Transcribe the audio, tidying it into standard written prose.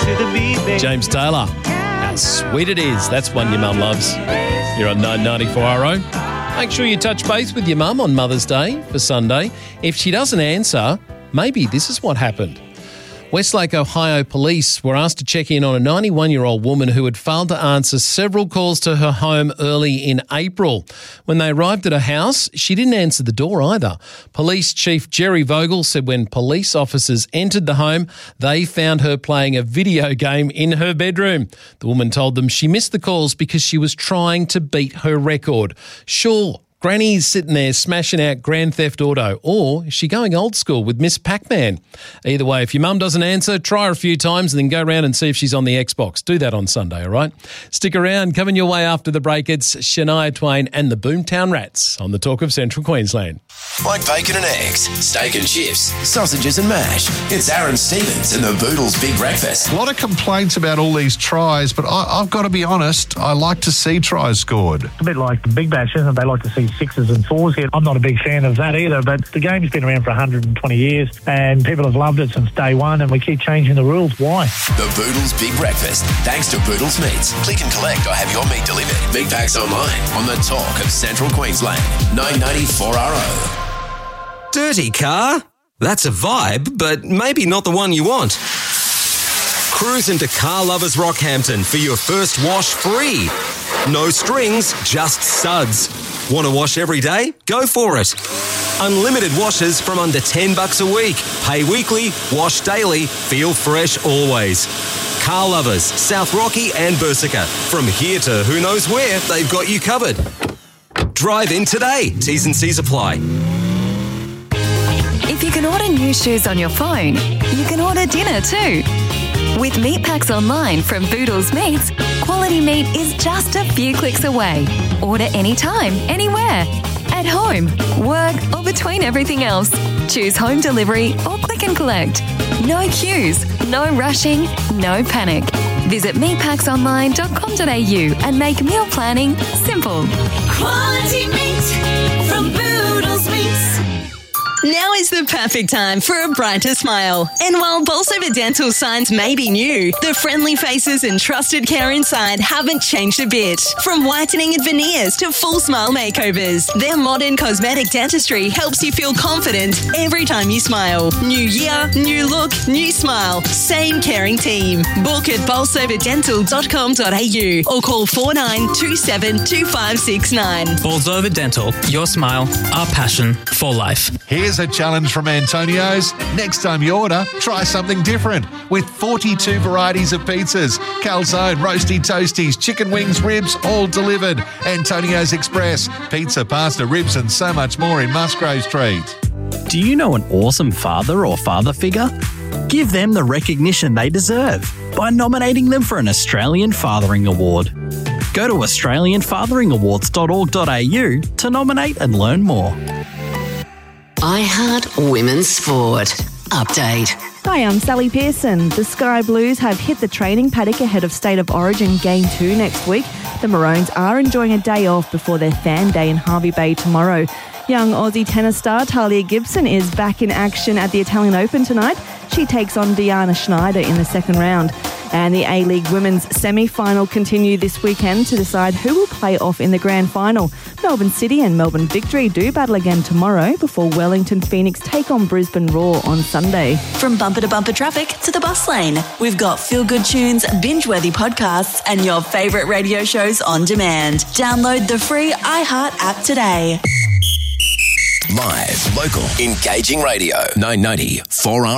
James Taylor. How sweet it is. That's one your mum loves. You're on 994RO. Make sure you touch base with your mum on Mother's Day for Sunday. If she doesn't answer, maybe this is what happened. Westlake, Ohio police were asked to check in on a 91-year-old woman who had failed to answer several calls to her home early in April. When they arrived at her house, she didn't answer the door either. Police Chief Jerry Vogel said when police officers entered the home, they found her playing a video game in her bedroom. The woman told them she missed the calls because she was trying to beat her record. Sure, Granny's sitting there smashing out Grand Theft Auto, or is she going old school with Miss Pac-Man? Either way, if your mum doesn't answer, try her a few times and then go around and see if she's on the Xbox. Do that on Sunday, all right? Stick around. Coming your way after the break, it's Shania Twain and the Boomtown Rats on the Talk of Central Queensland. Like bacon and eggs, steak and chips, sausages and mash. It's Aaron Stevens and the Boodles Big Breakfast. A lot of complaints about all these tries, but I've got to be honest, I like to see tries scored. A bit like the Big Bash, isn't it? They like to see 6s and 4s here. I'm not a big fan of that either, but the game's been around for 120 years and people have loved it since day one and we keep changing the rules. Why? The Boodles Big Breakfast, thanks to Boodles Meats. Click and collect or have your meat delivered. Big packs online on the Talk of Central Queensland. 994RO. Dirty car? That's a vibe, but maybe not the one you want. Cruise into Car Lovers Rockhampton for your first wash free. No strings, just suds. Want to wash every day? Go for it. Unlimited washes from under $10 a week. Pay weekly, wash daily, feel fresh always. Car Lovers, South Rocky and Bursica. From here to who knows where, they've got you covered. Drive in today. T's and C's apply. If you can order new shoes on your phone, you can order dinner too. With meat packs online from Boodles Meats, quality meat is just a few clicks away. Order anytime, anywhere. At home, work, or between everything else. Choose home delivery or click and collect. No queues, no rushing, no panic. Visit meatpacksonline.com.au and make meal planning simple. Quality meat from Boodles Meats. Now is the perfect time for a brighter smile. And while Bolsover Dental signs may be new, the friendly faces and trusted care inside haven't changed a bit. From whitening and veneers to full smile makeovers, their modern cosmetic dentistry helps you feel confident every time you smile. New year, new look, new smile. Same caring team. Book at bolsoverdental.com.au or call 49272569. Bolsover Dental, your smile, our passion for life. Here's a challenge from Antonio's. Next time you order, try something different. With 42 varieties of pizzas, calzone, roasty toasties, chicken wings, ribs, all delivered. Antonio's Express, pizza, pasta, ribs and so much more in Musgrave Street. Do you know an awesome father or father figure? Give them the recognition they deserve by nominating them for an Australian Fathering Award. Go to australianfatheringawards.org.au to nominate and learn more. iHeart Women's Sport. Update. Hi, I'm Sally Pearson. The Sky Blues have hit the training paddock ahead of State of Origin Game 2 next week. The Maroons are enjoying a day off before their fan day in Hervey Bay tomorrow. Young Aussie tennis star Talia Gibson is back in action at the Italian Open tonight. She takes on Diana Schneider in the second round. And the A-League Women's semi-final continue this weekend to decide who will play off in the grand final. Melbourne City and Melbourne Victory do battle again tomorrow before Wellington Phoenix take on Brisbane Roar on Sunday. From bumper to bumper traffic to the bus lane, we've got feel-good tunes, binge-worthy podcasts and your favourite radio shows on demand. Download the free iHeart app today. Live, local, engaging radio. 990 4R.